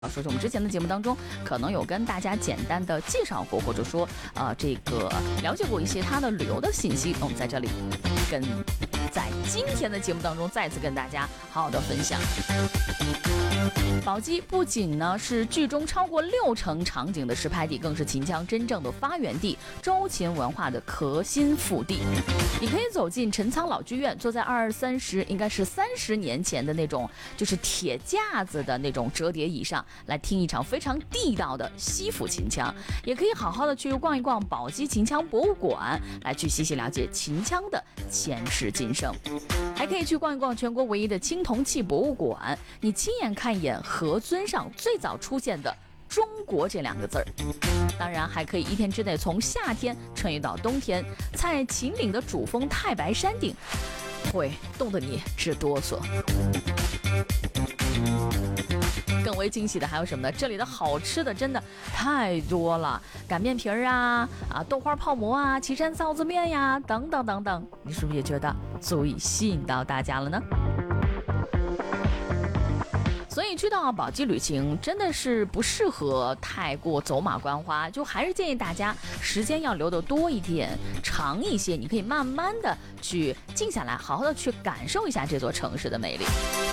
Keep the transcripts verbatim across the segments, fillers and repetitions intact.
说是我们之前的节目当中可能有跟大家简单的介绍过，或者说呃这个了解过一些它的旅游的信息，那我们在这里跟在今天的节目当中再次跟大家好好的分享。宝鸡不仅呢是剧中超过六成场景的实拍地，更是秦腔真正的发源地，周秦文化的核心腹地。你可以走进陈仓老剧院，坐在二三十应该是三十年前的那种就是铁架子的那种折叠椅上来听一场非常地道的西府秦腔，也可以好好的去逛一逛宝鸡秦腔博物馆，来去细细了解秦腔的前世今生。还可以去逛一逛全国唯一的青铜器博物馆，你亲眼看一眼河尊上最早出现的中国这两个字儿。当然还可以一天之内从夏天穿越到冬天，在秦岭的主峰太白山顶，会冻得你直哆嗦。更为惊喜的还有什么呢？这里的好吃的真的太多了，擀面皮儿啊啊豆花泡馍啊岐山臊子面呀等等等等，你是不是也觉得足以吸引到大家了呢？所以去到宝鸡旅行真的是不适合太过走马观花，就还是建议大家时间要留得多一点长一些，你可以慢慢的去静下来，好好的去感受一下这座城市的魅力。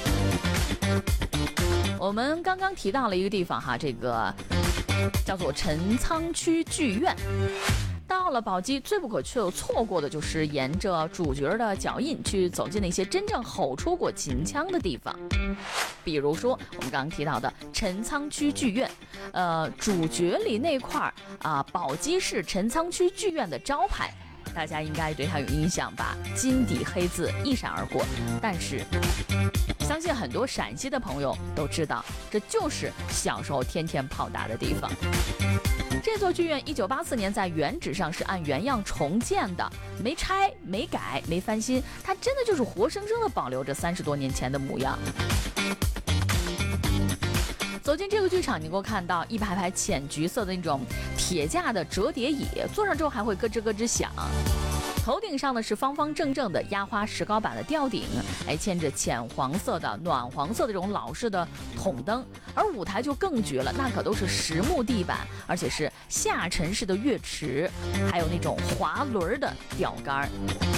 我们刚刚提到了一个地方哈，这个叫做陈仓区剧院。到了宝鸡，最不可却错过的就是沿着主角的脚印去走进那些真正吼出过秦腔的地方。比如说我们刚刚提到的陈仓区剧院，呃，主角里那块儿啊，宝鸡市陈仓区剧院的招牌，大家应该对它有印象吧？金底黑字一闪而过，但是相信很多陕西的朋友都知道，这就是小时候天天跑打的地方。这座剧院一九八四年在原址上是按原样重建的，没拆没改没翻新，它真的就是活生生的保留着三十多年前的模样。走进这个剧场，你能够看到一排排浅橘色的那种铁架的折叠椅，坐上之后还会咯吱咯吱响。头顶上呢是方方正正的压花石膏板的吊顶，还嵌着浅黄色的暖黄色的这种老式的筒灯，而舞台就更绝了，那可都是实木地板，而且是下沉式的乐池，还有那种滑轮的吊杆。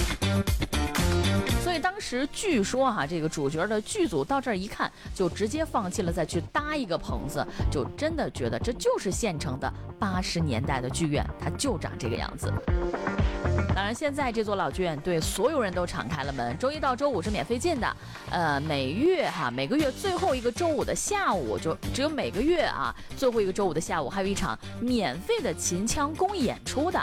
所以当时据说哈、啊，这个主角的剧组到这儿一看，就直接放弃了再去搭一个棚子，就真的觉得这就是现成的八十年代的剧院，它就长这个样子。当然现在这座老剧院对所有人都敞开了门，周一到周五是免费进的，呃，每月哈每个月最后一个周五的下午，就只有每个月啊最后一个周五的下午还有一场免费的秦腔公益演出的。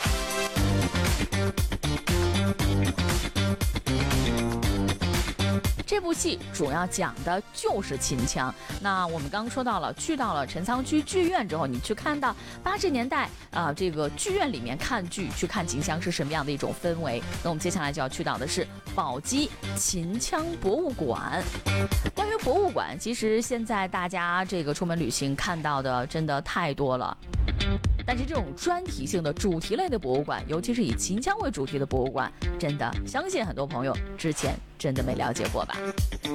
这部戏主要讲的就是秦腔。那我们刚刚说到了，去到了陈仓区剧院之后，你去看到八十年代啊、呃，这个剧院里面看剧去看秦腔是什么样的一种氛围。那我们接下来就要去到的是宝鸡秦腔博物馆。关于博物馆，其实现在大家这个出门旅行看到的真的太多了。但是这种专题性的主题类的博物馆，尤其是以秦腔为主题的博物馆，真的相信很多朋友之前真的没了解过吧。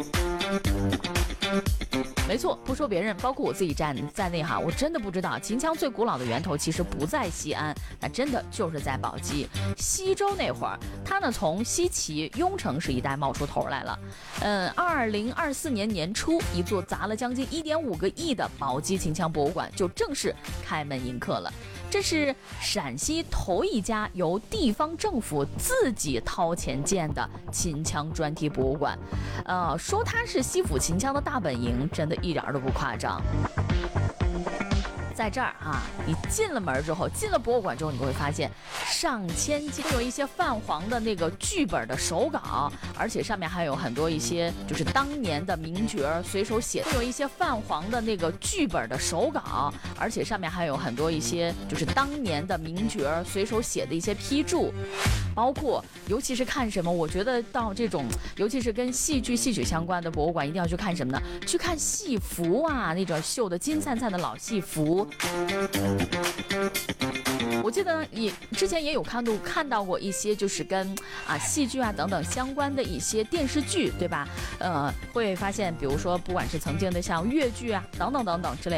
没错，不说别人，包括我自己在在内哈，我真的不知道秦腔最古老的源头其实不在西安，那真的就是在宝鸡。西周那会儿，它呢从西岐雍城市一带冒出头来了。嗯，二零二四年年初，一座砸了将近一点五个亿的宝鸡秦腔博物馆就正式开门迎客了。这是陕西头一家由地方政府自己掏钱建的秦腔专题博物馆，呃，说它是西府秦腔的大本营，真的一点都不夸张。在这儿啊，你进了门之后，进了博物馆之后，你会发现上千件，会有一些泛黄的那个剧本的手稿，而且上面还有很多一些就是当年的名角随手写，会有一些泛黄的那个剧本的手稿，而且上面还有很多一些就是当年的名角随手写的一些批注。包括尤其是看什么，我觉得到这种尤其是跟戏剧戏曲相关的博物馆，一定要去看什么呢？去看戏服啊，那种绣的金灿灿的老戏服。我我记得也之前也有看到看到过一些就是跟啊戏剧啊等等相关的一些电视剧，对吧？呃，会发现比如说不管是曾经的像越剧啊等等等等之类